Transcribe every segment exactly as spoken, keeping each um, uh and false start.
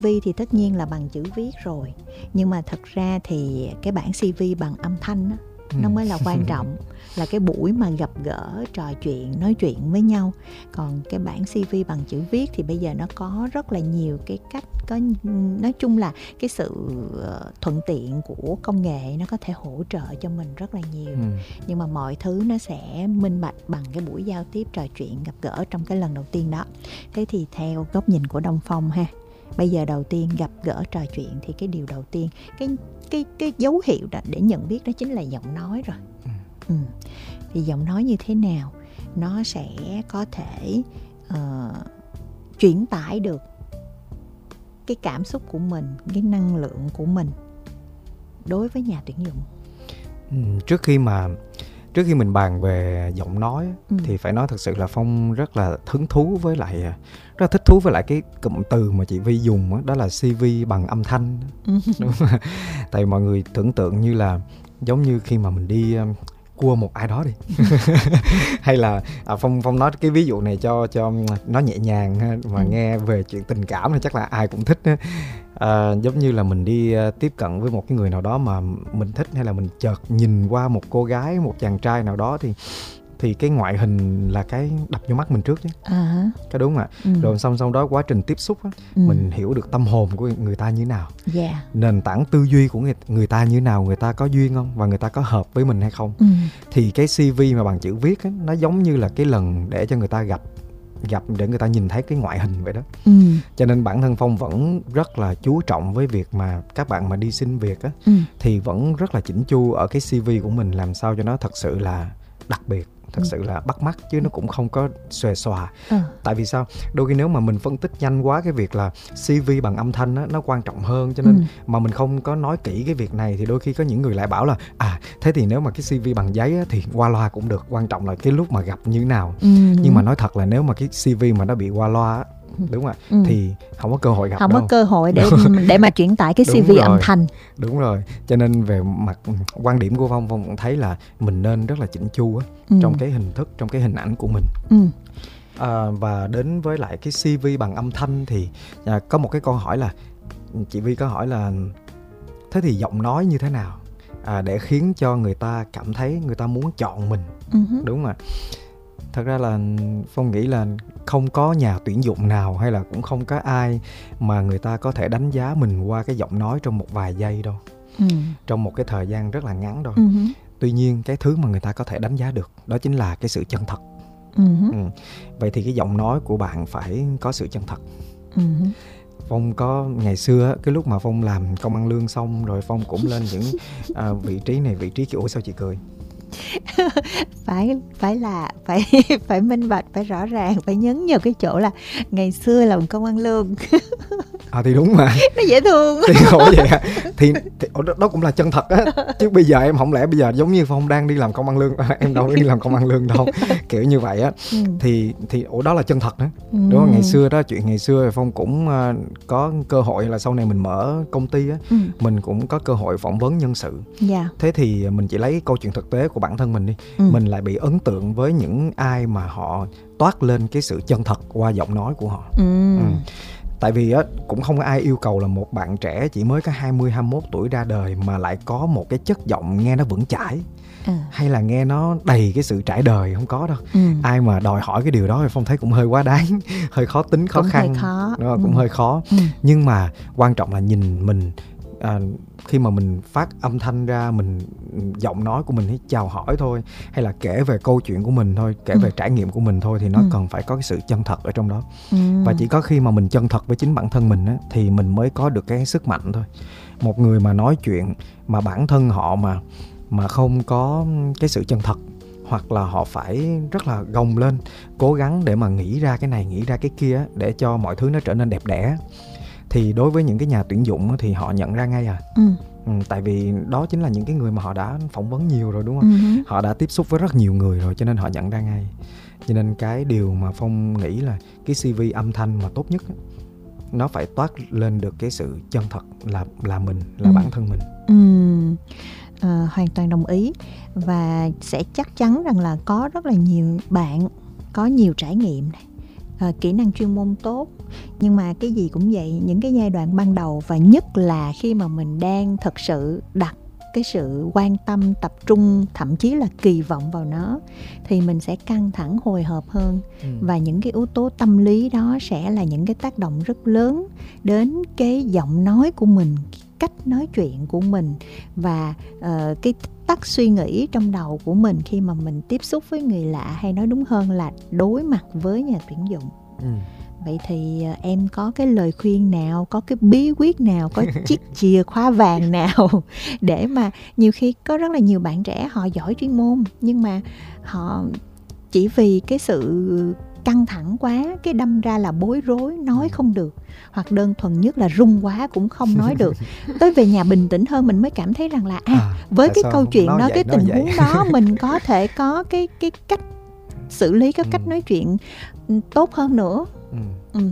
vê thì tất nhiên là bằng chữ viết rồi, nhưng mà thật ra thì cái bản xê vê bằng âm thanh đó, ừ. nó mới là quan trọng. Là cái buổi mà gặp gỡ, trò chuyện, nói chuyện với nhau. Còn cái bản xê vê bằng chữ viết thì bây giờ nó có rất là nhiều cái cách. Có, nói chung là cái sự thuận tiện của công nghệ nó có thể hỗ trợ cho mình rất là nhiều. ừ. Nhưng mà mọi thứ nó sẽ minh bạch bằng cái buổi giao tiếp, trò chuyện, gặp gỡ trong cái lần đầu tiên đó. Thế thì theo góc nhìn của Đông Phong ha, bây giờ đầu tiên gặp gỡ trò chuyện thì cái điều đầu tiên, cái, cái, cái dấu hiệu để nhận biết đó chính là giọng nói rồi. ừ. Ừ. Thì giọng nói như thế nào nó sẽ có thể uh, chuyển tải được cái cảm xúc của mình, cái năng lượng của mình đối với nhà tuyển dụng. ừ, Trước khi mà Trước khi mình bàn về giọng nói ừ. thì phải nói thật sự là Phong rất là hứng thú với lại rất là thích thú với lại cái cụm từ mà chị Vi dùng đó, đó là xê vê bằng âm thanh. ừ. Đúng không? Tại mọi người tưởng tượng như là giống như khi mà mình đi cua một ai đó đi hay là à, Phong Phong nói cái ví dụ này cho cho nó nhẹ nhàng ha, mà ừ. nghe về chuyện tình cảm thì chắc là ai cũng thích ha. À, giống như là mình đi uh, tiếp cận với một cái người nào đó mà mình thích, hay là mình chợt nhìn qua một cô gái, một chàng trai nào đó thì thì cái ngoại hình là cái đập vô mắt mình trước chứ. À. Cái đúng ạ. Ừ. Rồi xong xong đó quá trình tiếp xúc á, ừ. mình hiểu được tâm hồn của người ta như thế nào. Yeah. Nền tảng tư duy của người, người ta như thế nào, người ta có duyên không và người ta có hợp với mình hay không. Ừ. Thì cái xê vê mà bằng chữ viết á, nó giống như là cái lần để cho người ta gặp gặp để người ta nhìn thấy cái ngoại hình vậy đó. Ừ. Cho nên bản thân Phong vẫn rất là chú trọng với việc mà các bạn mà đi xin việc á, ừ. thì vẫn rất là chỉnh chu ở cái xê vê của mình làm sao cho nó thật sự là đặc biệt, thật sự là bắt mắt, chứ nó cũng không có xòe xòa. ừ. Tại vì sao? Đôi khi nếu mà mình phân tích nhanh quá cái việc là xê vê bằng âm thanh á, nó quan trọng hơn, cho nên ừ. mà mình không có nói kỹ cái việc này thì đôi khi có những người lại bảo là à thế thì nếu mà cái xê vê bằng giấy á, thì qua loa cũng được, quan trọng là cái lúc mà gặp như thế nào. ừ. Nhưng mà nói thật là nếu mà cái xê vê mà nó bị qua loa á, đúng rồi, ừ. thì không có cơ hội gặp không đâu. Không có cơ hội để để mà chuyển tải cái xê vê âm thanh. Đúng rồi. Cho nên về mặt quan điểm của Phong, Phong cũng thấy là mình nên rất là chỉnh chu á, ừ. trong cái hình thức, trong cái hình ảnh của mình. ừ. à, Và đến với lại cái xê vê bằng âm thanh thì à, có một cái câu hỏi là chị Vi có hỏi là thế thì giọng nói như thế nào à, để khiến cho người ta cảm thấy người ta muốn chọn mình. ừ. Đúng rồi. Thật ra là Phong nghĩ là không có nhà tuyển dụng nào hay là cũng không có ai mà người ta có thể đánh giá mình qua cái giọng nói trong một vài giây đâu. ừ. Trong một cái thời gian rất là ngắn đâu. ừ. Tuy nhiên cái thứ mà người ta có thể đánh giá được đó chính là cái sự chân thật. ừ. Ừ. Vậy thì cái giọng nói của bạn phải có sự chân thật. ừ. Phong có ngày xưa cái lúc mà Phong làm công ăn lương xong rồi Phong cũng lên những à, vị trí này vị trí kia. Ủa sao chị cười? phải phải là phải phải minh bạch, phải rõ ràng, phải nhấn vào cái chỗ là ngày xưa làm công ăn lương. À thì đúng mà. Nó dễ thương. Thì khổ vậy à. Thì, thì đó cũng là chân thật á. Chứ bây giờ em không lẽ bây giờ giống như Phong đang đi làm công ăn lương, em đâu đi làm công ăn lương đâu. Kiểu như vậy á. ừ. Thì thì ủa đó là chân thật đó. ừ. Đúng không? Ngày xưa đó, chuyện ngày xưa thì Phong cũng uh, có cơ hội là sau này mình mở công ty á, ừ. mình cũng có cơ hội phỏng vấn nhân sự. yeah. Thế thì mình chỉ lấy câu chuyện thực tế của bản thân mình đi. ừ. Mình lại bị ấn tượng với những ai mà họ toát lên cái sự chân thật qua giọng nói của họ. ừ. Ừ. Tại vì á, cũng không có ai yêu cầu là một bạn trẻ chỉ mới có hai mươi, hai mươi mốt tuổi ra đời mà lại có một cái chất giọng nghe nó vững chãi. ừ. Hay là nghe nó đầy cái sự trải đời, không có đâu. ừ. Ai mà đòi hỏi cái điều đó thì Phong thấy cũng hơi quá đáng, hơi khó tính, khó cũng khăn. Hơi khó. Đó, ừ. cũng hơi khó. ừ. Nhưng mà quan trọng là nhìn mình à, khi mà mình phát âm thanh ra, mình giọng nói của mình hay chào hỏi thôi, hay là kể về câu chuyện của mình thôi, kể ừ. về trải nghiệm của mình thôi, thì nó ừ. cần phải có cái sự chân thật ở trong đó. ừ. Và chỉ có khi mà mình chân thật với chính bản thân mình á, thì mình mới có được cái sức mạnh thôi. Một người mà nói chuyện mà bản thân họ mà mà không có cái sự chân thật, hoặc là họ phải rất là gồng lên, cố gắng để mà nghĩ ra cái này, nghĩ ra cái kia để cho mọi thứ nó trở nên đẹp đẽ, thì đối với những cái nhà tuyển dụng thì họ nhận ra ngay à. ừ. Ừ, tại vì đó chính là những cái người mà họ đã phỏng vấn nhiều rồi, đúng không? ừ. Họ đã tiếp xúc với rất nhiều người rồi, cho nên họ nhận ra ngay. Cho nên cái điều mà Phong nghĩ là cái xê vê âm thanh mà tốt nhất, nó phải toát lên được cái sự chân thật, là là mình, là ừ. bản thân mình. ừ. À, hoàn toàn đồng ý. Và sẽ chắc chắn rằng là có rất là nhiều bạn có nhiều trải nghiệm này, uh, kỹ năng chuyên môn tốt. Nhưng mà cái gì cũng vậy, những cái giai đoạn ban đầu và nhất là khi mà mình đang thật sự đặt cái sự quan tâm, tập trung, thậm chí là kỳ vọng vào nó, thì mình sẽ căng thẳng, hồi hộp hơn. ừ. Và những cái yếu tố tâm lý đó sẽ là những cái tác động rất lớn đến cái giọng nói của mình, cách nói chuyện của mình và uh, cái tắc suy nghĩ trong đầu của mình khi mà mình tiếp xúc với người lạ, hay nói đúng hơn là đối mặt với nhà tuyển dụng. ừ. Vậy thì em có cái lời khuyên nào, có cái bí quyết nào, có chiếc chìa khóa vàng nào để mà nhiều khi có rất là nhiều bạn trẻ họ giỏi chuyên môn nhưng mà họ chỉ vì cái sự căng thẳng quá, cái đâm ra là bối rối, nói không được, hoặc đơn thuần nhất là run quá cũng không nói được. Tới về nhà bình tĩnh hơn mình mới cảm thấy rằng là à, à với cái câu chuyện đó, vậy, cái tình huống đó mình có thể có cái cái cách xử lý, cái cách ừ. nói chuyện tốt hơn nữa. Ừ. Ừ.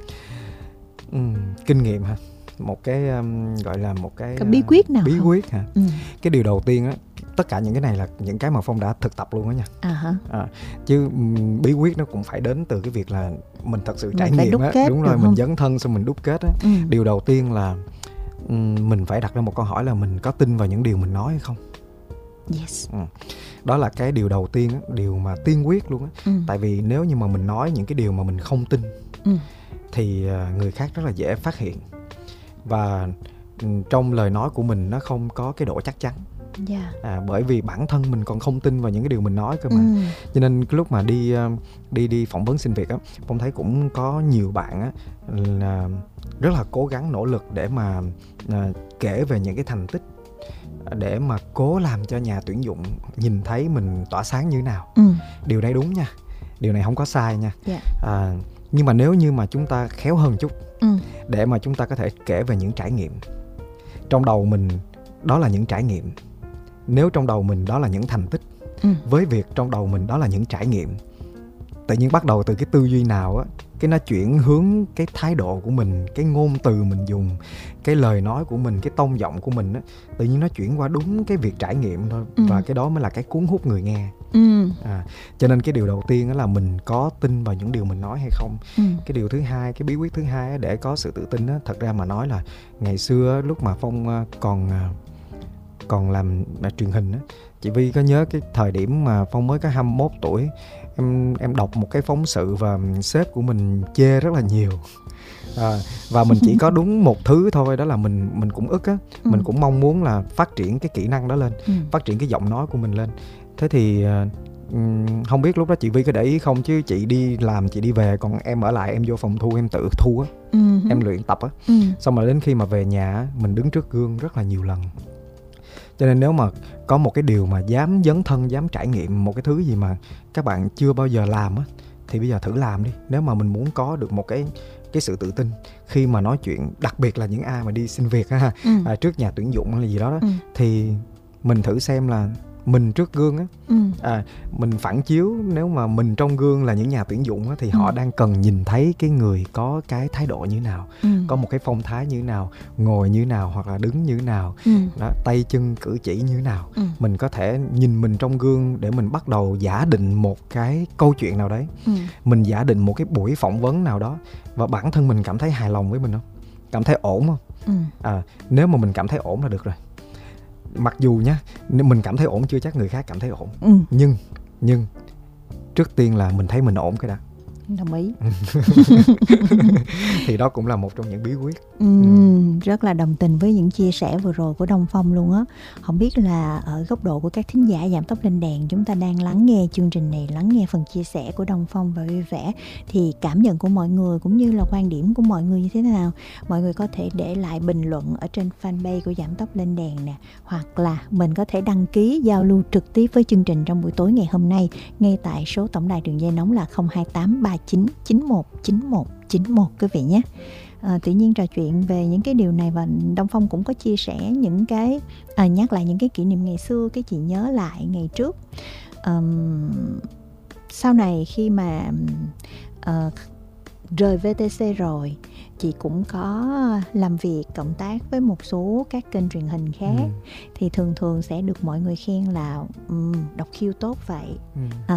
Ừ. Kinh nghiệm hả? Một cái um, gọi là một cái, cái bí quyết nào? Bí không? quyết hả? Ừ. Cái điều đầu tiên á, tất cả những cái này là những cái mà Phong đã thực tập luôn á nha. À hả? À, chứ um, bí quyết nó cũng phải đến từ cái việc là mình thật sự trải nghiệm á, đúng rồi, mình dấn thân xong mình đúc kết á. Ừ. Điều đầu tiên là um, mình phải đặt ra một câu hỏi là mình có tin vào những điều mình nói hay không? Yes. Ừ. Đó là cái điều đầu tiên á, điều mà tiên quyết luôn á. Ừ. Tại vì nếu như mà mình nói những cái điều mà mình không tin ừ. thì người khác rất là dễ phát hiện. Và trong lời nói của mình nó không có cái độ chắc chắn. Yeah. À, bởi vì bản thân mình còn không tin vào những cái điều mình nói cơ mà. Ừ. Cho nên cái lúc mà đi đi đi phỏng vấn xin việc á, Phong thấy cũng có nhiều bạn á là rất là cố gắng nỗ lực để mà à, kể về những cái thành tích, để mà cố làm cho nhà tuyển dụng nhìn thấy mình tỏa sáng như thế nào. Ừ. Điều này đúng nha, điều này không có sai nha. Yeah. À, nhưng mà nếu như mà chúng ta khéo hơn chút, ừ. để mà chúng ta có thể kể về những trải nghiệm trong đầu mình, đó là những trải nghiệm. Nếu trong đầu mình đó là những thành tích, ừ. với việc trong đầu mình đó là những trải nghiệm, tự nhiên bắt đầu từ cái tư duy nào á, cái nó chuyển hướng cái thái độ của mình, cái ngôn từ mình dùng, cái lời nói của mình, cái tông giọng của mình á, tự nhiên nó chuyển qua đúng cái việc trải nghiệm thôi. Ừ. Và cái đó mới là cái cuốn hút người nghe. Ừ. À, cho nên cái điều đầu tiên á là mình có tin vào những điều mình nói hay không. Ừ. Cái điều thứ hai, cái bí quyết thứ hai á, để có sự tự tin á, thật ra mà nói là ngày xưa lúc mà Phong còn còn làm truyền hình á, chị Vi có nhớ cái thời điểm mà Phong mới có hai mươi mốt tuổi, em em đọc một cái phóng sự và sếp của mình chê rất là nhiều. À, và mình chỉ có đúng một thứ thôi, đó là mình mình cũng ức á, ừ. mình cũng mong muốn là phát triển cái kỹ năng đó lên, ừ. phát triển cái giọng nói của mình lên. Thế thì um, không biết lúc đó chị Vi có để ý không, chứ chị đi làm, chị đi về, còn em ở lại, em vô phòng thu em tự thu á, ừ. em luyện tập á, ừ. xong rồi đến khi mà về nhà mình đứng trước gương rất là nhiều lần. Cho nên nếu mà có một cái điều mà dám dấn thân, dám trải nghiệm một cái thứ gì mà các bạn chưa bao giờ làm á, thì bây giờ thử làm đi. Nếu mà mình muốn có được một cái cái sự tự tin khi mà nói chuyện, đặc biệt là những ai mà đi xin việc á, ừ. à, trước nhà tuyển dụng hay gì đó, đó ừ. thì mình thử xem là mình trước gương á, ừ. à, mình phản chiếu. Nếu mà mình trong gương là những nhà tuyển dụng á, thì ừ. họ đang cần nhìn thấy cái người có cái thái độ như thế nào, ừ. có một cái phong thái như thế nào, ngồi như thế nào hoặc là đứng như thế nào, ừ. đó, tay chân cử chỉ như thế nào. ừ. Mình có thể nhìn mình trong gương để mình bắt đầu giả định một cái câu chuyện nào đấy, ừ. mình giả định một cái buổi phỏng vấn nào đó, và bản thân mình cảm thấy hài lòng với mình không, cảm thấy ổn không. ừ. à, Nếu mà mình cảm thấy ổn là được rồi. Mặc dù nhá, mình cảm thấy ổn chưa chắc người khác cảm thấy ổn. ừ. Nhưng Nhưng trước tiên là mình thấy mình ổn cái đã. Đồng ý. Thì đó cũng là một trong những bí quyết. ừ, ừ. Rất là đồng tình với những chia sẻ vừa rồi của Đông Phong luôn á. Không biết là ở góc độ của các thính giả Giảm Tốc Lên Đèn, chúng ta đang lắng nghe chương trình này, lắng nghe phần chia sẻ của Đông Phong và Vui Vẻ, thì cảm nhận của mọi người cũng như là quan điểm của mọi người như thế nào? Mọi người có thể để lại bình luận ở trên fanpage của Giảm Tốc Lên Đèn nè, hoặc là mình có thể đăng ký giao lưu trực tiếp với chương trình trong buổi tối ngày hôm nay ngay tại số tổng đài đường dây nóng là không hai tám ba chín chín một chín một chín một quý vị nhé. À, tự nhiên trò chuyện về những cái điều này và Đông Phong cũng có chia sẻ những cái à, nhắc lại những cái kỷ niệm ngày xưa. Cái chị nhớ lại ngày trước, um, sau này khi mà uh, rời vê tê xê rồi, chị cũng có làm việc cộng tác với một số các kênh truyền hình khác, ừ. thì thường thường sẽ được mọi người khen là um, đọc khiêu tốt vậy, ừ. à,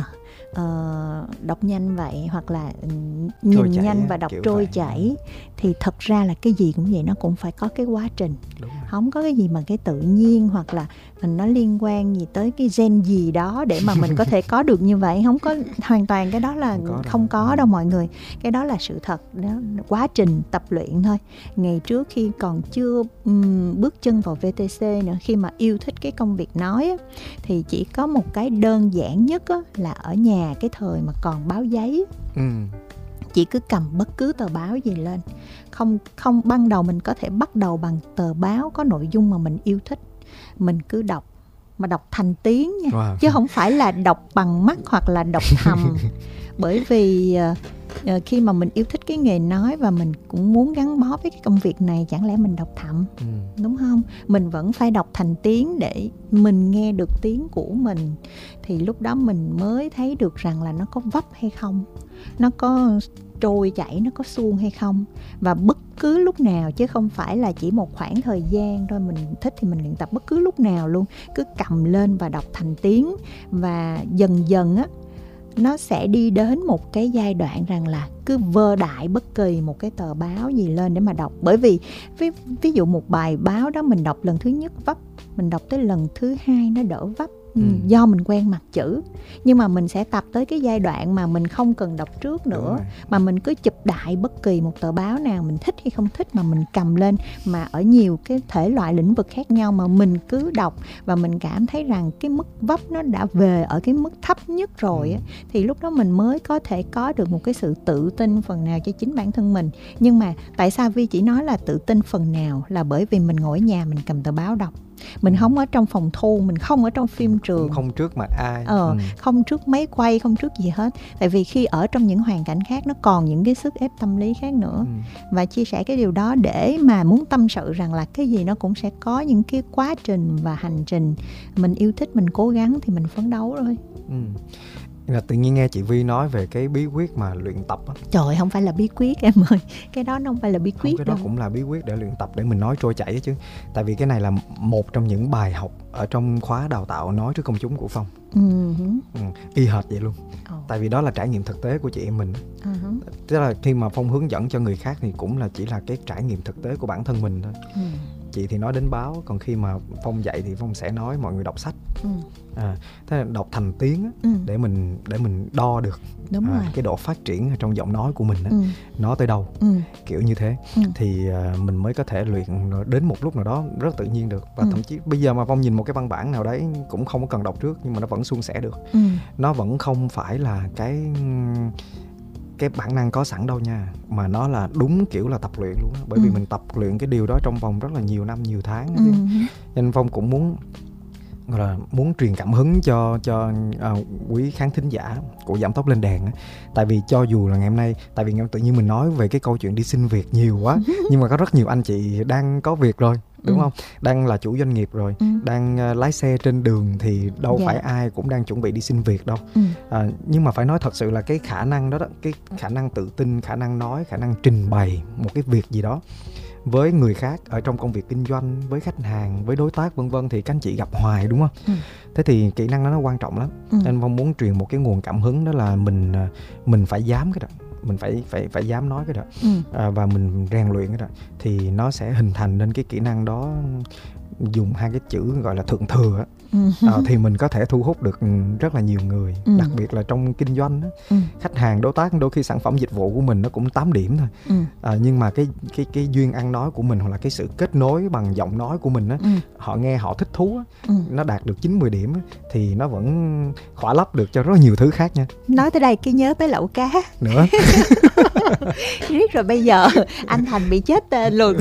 uh, đọc nhanh vậy, hoặc là um, nhìn nhanh và đọc trôi vậy. Chảy. Thì thật ra là cái gì cũng vậy, nó cũng phải có cái quá trình. Không có cái gì mà cái tự nhiên hoặc là nó liên quan gì tới cái gen gì đó để mà mình có thể có được như vậy. Không có, hoàn toàn cái đó là không có, không có đâu mọi người. Cái đó là sự thật đó, quá trình tập luyện thôi. Ngày trước khi còn chưa um, bước chân vào vê tê xê nữa, khi mà yêu thích cái công việc nói á, thì chỉ có một cái đơn giản nhất á, là ở nhà cái thời mà còn báo giấy, ừ. chị cứ cầm bất cứ tờ báo gì lên. Không, không ban đầu mình có thể bắt đầu bằng tờ báo có nội dung mà mình yêu thích. Mình cứ đọc, mà đọc thành tiếng nha, wow. chứ không phải là đọc bằng mắt hoặc là đọc thầm. Bởi vì uh, khi mà mình yêu thích cái nghề nói và mình cũng muốn gắn bó với cái công việc này, chẳng lẽ mình đọc thầm, ừ. đúng không? Mình vẫn phải đọc thành tiếng để mình nghe được tiếng của mình. Thì lúc đó mình mới thấy được rằng là nó có vấp hay không, nó có trôi chảy, nó có suông hay không. Và bất cứ lúc nào, chứ không phải là chỉ một khoảng thời gian thôi, mình thích thì mình luyện tập bất cứ lúc nào luôn. Cứ cầm lên và đọc thành tiếng. Và dần dần á, nó sẽ đi đến một cái giai đoạn rằng là cứ vơ đại bất kỳ một cái tờ báo gì lên để mà đọc. Bởi vì ví, ví dụ một bài báo đó mình đọc lần thứ nhất vấp, mình đọc tới lần thứ hai nó đỡ vấp. Ừ. Do mình quen mặt chữ. Nhưng mà mình sẽ tập tới cái giai đoạn mà mình không cần đọc trước nữa, mà mình cứ chụp đại bất kỳ một tờ báo nào mình thích hay không thích mà mình cầm lên, mà ở nhiều cái thể loại lĩnh vực khác nhau mà mình cứ đọc và mình cảm thấy rằng cái mức vấp nó đã về ở cái mức thấp nhất rồi á, ừ. thì lúc đó mình mới có thể có được một cái sự tự tin phần nào cho chính bản thân mình. Nhưng mà tại sao Vi chỉ nói là tự tin phần nào, là bởi vì mình ngồi ở nhà mình cầm tờ báo đọc. Mình không ở trong phòng thu, mình không ở trong phim trường, không trước mặt ai, ờ, ừ. không trước máy quay, không trước gì hết. Tại vì khi ở trong những hoàn cảnh khác, nó còn những cái sức ép tâm lý khác nữa, ừ. Và chia sẻ cái điều đó để mà muốn tâm sự rằng là cái gì nó cũng sẽ có những cái quá trình và hành trình. Mình yêu thích, mình cố gắng thì mình phấn đấu thôi. ừ. Là tự nhiên nghe chị Vi nói về cái bí quyết mà luyện tập á. Trời, không phải là bí quyết em ơi. Cái đó nó không phải là bí quyết. Không, cái đó đâu. cũng là bí quyết để luyện tập, để mình nói trôi chảy chứ. Tại vì cái này là một trong những bài học ở trong khóa đào tạo nói trước công chúng của Phong. Uh-huh. ừ, Y hệt vậy luôn. oh. Tại vì đó là trải nghiệm thực tế của chị em mình. uh-huh. Tức là khi mà Phong hướng dẫn cho người khác thì cũng là chỉ là cái trải nghiệm thực tế của bản thân mình thôi. uh. Chị thì nói đến báo, còn khi mà Phong dạy thì Phong sẽ nói mọi người đọc sách. ừ. À, thế là đọc thành tiếng á, ừ. để mình để mình đo được à, cái độ phát triển trong giọng nói của mình á, ừ. nó tới đâu, ừ. kiểu như thế, ừ. thì à, mình mới có thể luyện đến một lúc nào đó rất tự nhiên được. Và ừ. thậm chí bây giờ mà Phong nhìn một cái văn bản nào đấy cũng không có cần đọc trước, nhưng mà nó vẫn suôn sẻ được. ừ. Nó vẫn không phải là cái cái bản năng có sẵn đâu nha, mà nó là đúng kiểu là tập luyện luôn á. Bởi ừ. vì mình tập luyện cái điều đó trong vòng rất là nhiều năm, nhiều tháng. ừ. Nên Phong cũng muốn gọi là muốn truyền cảm hứng cho cho uh, quý khán thính giả của Giảm Tốc Lên Đèn á. Tại vì cho dù là ngày hôm nay, tại vì tự nhiên mình nói về cái câu chuyện đi xin việc nhiều quá, nhưng mà có rất nhiều anh chị đang có việc rồi, đúng ừ. không? Đang là chủ doanh nghiệp rồi, ừ. đang uh, lái xe trên đường thì đâu dạ. phải ai cũng đang chuẩn bị đi xin việc đâu. ừ. uh, Nhưng mà phải nói thật sự là cái khả năng đó, đó, cái khả năng tự tin, khả năng nói, khả năng trình bày một cái việc gì đó với người khác ở trong công việc kinh doanh, với khách hàng, với đối tác vân vân thì các anh chị gặp hoài, đúng không? ừ. Thế thì kỹ năng đó nó quan trọng lắm. ừ. Nên Phong muốn truyền một cái nguồn cảm hứng, đó là mình mình phải dám cái đó, mình phải phải phải dám nói cái đó, ừ. à, và mình rèn luyện cái đó thì nó sẽ hình thành nên cái kỹ năng đó. Dùng hai cái chữ gọi là thượng thừa á, ừ. à, thì mình có thể thu hút được rất là nhiều người. ừ. Đặc biệt là trong kinh doanh á, ừ. khách hàng, đối tác, đôi khi sản phẩm dịch vụ của mình nó cũng tám điểm thôi, ừ. à, nhưng mà cái cái cái duyên ăn nói của mình hoặc là cái sự kết nối bằng giọng nói của mình á, ừ. họ nghe họ thích thú á, ừ. nó đạt được chín mười điểm á, thì nó vẫn khỏa lấp được cho rất nhiều thứ khác nha. Nói tới đây cái nhớ tới lẩu cá nữa. Riết rồi bây giờ anh Thành bị chết tên luôn.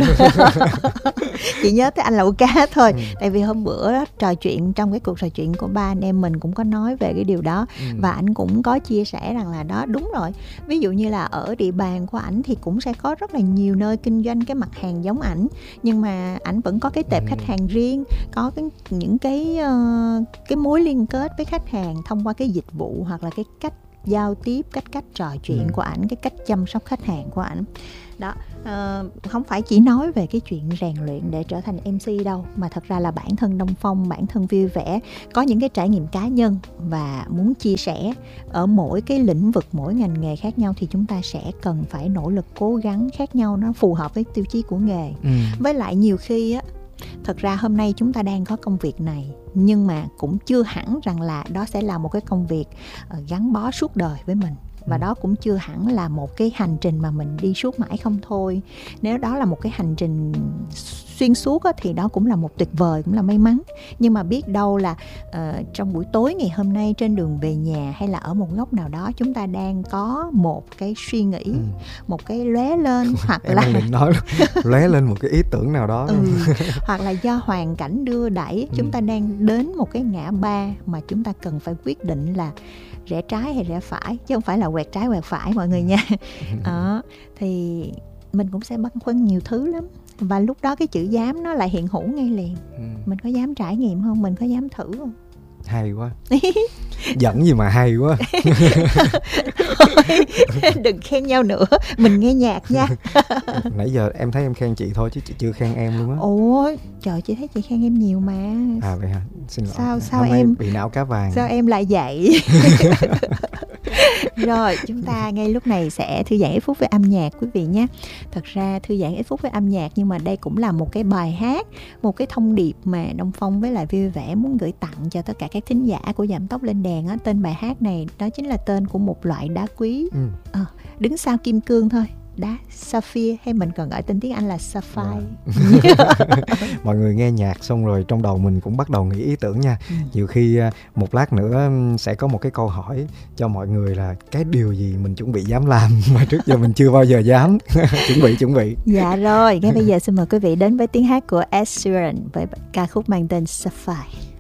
Chị nhớ tới anh lẩu cá thôi. ừ. Tại vì hôm bữa đó, trò chuyện trong cái cuộc trò chuyện của ba anh em mình cũng có nói về cái điều đó. ừ. Và anh cũng có chia sẻ rằng là đó, đúng rồi. Ví dụ như là ở địa bàn của ảnh thì cũng sẽ có rất là nhiều nơi kinh doanh cái mặt hàng giống ảnh, nhưng mà ảnh vẫn có cái tệp ừ. khách hàng riêng, có cái, những cái uh, cái mối liên kết với khách hàng thông qua cái dịch vụ hoặc là cái cách giao tiếp, cách cách trò chuyện ừ. của ảnh, cái cách chăm sóc khách hàng của ảnh. Đó, uh, không phải chỉ nói về cái chuyện rèn luyện để trở thành em xê đâu, mà thật ra là bản thân Đông Phong, bản thân Vui Vẻ có những cái trải nghiệm cá nhân và muốn chia sẻ. Ở mỗi cái lĩnh vực, mỗi ngành nghề khác nhau thì chúng ta sẽ cần phải nỗ lực cố gắng khác nhau, nó phù hợp với tiêu chí của nghề. ừ. Với lại nhiều khi á, thật ra hôm nay chúng ta đang có công việc này, nhưng mà cũng chưa hẳn rằng là đó sẽ là một cái công việc gắn bó suốt đời với mình. Và đó cũng chưa hẳn là một cái hành trình mà mình đi suốt mãi không thôi. Nếu đó là một cái hành trình xuyên suốt á, thì đó cũng là một tuyệt vời, cũng là may mắn. Nhưng mà biết đâu là uh, trong buổi tối ngày hôm nay trên đường về nhà, hay là ở một góc nào đó chúng ta đang có một cái suy nghĩ, ừ. một cái lóe lên hoặc em là định nói lóe lên một cái ý tưởng nào đó, ừ. hoặc là do hoàn cảnh đưa đẩy, chúng ừ. ta đang đến một cái ngã ba mà chúng ta cần phải quyết định là rẽ trái hay rẽ phải, chứ không phải là quẹt trái quẹt phải mọi người nha. Đó, thì mình cũng sẽ băn khoăn nhiều thứ lắm. Và lúc đó cái chữ dám nó lại hiện hữu ngay liền. ừ. Mình có dám trải nghiệm không? Mình có dám thử không? Hay quá. Giận gì mà hay quá. Đừng khen nhau nữa, mình nghe nhạc nha. Nãy giờ em thấy em khen chị thôi chứ chị chưa khen em luôn á. Ủa trời, chị thấy chị khen em nhiều mà. À vậy hả? Xin lỗi. Sao sao Hôm em bị não cá vàng. Sao em lại vậy? Rồi chúng ta ngay lúc này sẽ thư giãn ít phút với âm nhạc quý vị nhé. Thật ra thư giãn ít phút với âm nhạc, nhưng mà đây cũng là một cái bài hát, một cái thông điệp mà Đông Phong với lại Vui Vẻ muốn gửi tặng cho tất cả các thính giả của Giảm Tốc Lên Đèn á. Tên bài hát này đó chính là tên của một loại đá quý, ừ. à, đứng sau kim cương thôi, đá sapphire, hay mình còn gọi tên tiếng Anh là sapphire. Yeah. Mọi người nghe nhạc xong rồi trong đầu mình cũng bắt đầu nghĩ ý tưởng nha. ừ. Nhiều khi một lát nữa sẽ có một cái câu hỏi cho mọi người là cái điều gì mình chuẩn bị dám làm mà trước giờ mình chưa bao giờ dám. chuẩn bị chuẩn bị Dạ rồi, ngay bây giờ xin mời quý vị đến với tiếng hát của Ed Sheeran với ca khúc mang tên Sapphire.